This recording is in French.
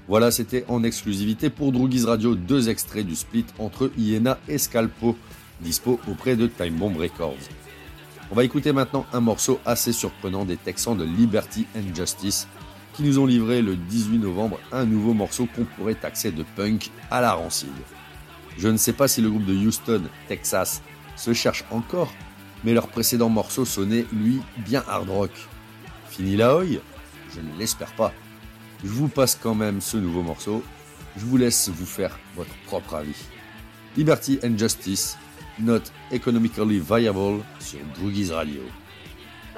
Voilà, c'était en exclusivité pour Droogies Radio 2 extraits du split entre Iena et Scalpo, dispo auprès de Time Bomb Records. On va écouter maintenant un morceau assez surprenant des Texans de Liberty and Justice, qui nous ont livré le 18 novembre un nouveau morceau qu'on pourrait taxer de punk à la rancide. Je ne sais pas si le groupe de Houston, Texas, se cherche encore, mais leur précédent morceau sonnait, lui, bien hard rock. Fini la hoy ? Je ne l'espère pas. Je vous passe quand même ce nouveau morceau. Je vous laisse vous faire votre propre avis. Liberty and Justice, not economically viable sur Droogies Radio.